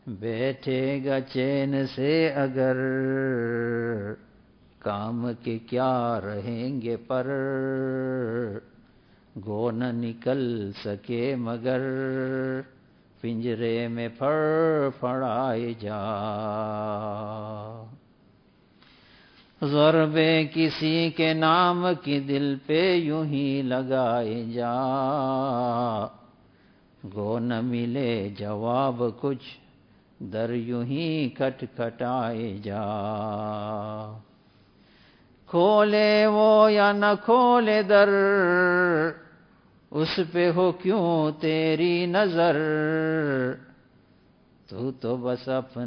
बैठेगा चैन से अगर काम के क्या रहेंगे पर, गो न निकल सके मगर पिंजरे में फड़फड़ाए जा। ज़रबे किसी के नाम की दिल पे यूं ही लगाए जा, गो न मिले जवाब कुछ दर यूं ही खटखटाए जा। खोले वो या न खोले दर, उस पे हो क्यों तेरी नजर, तू तो बस अपने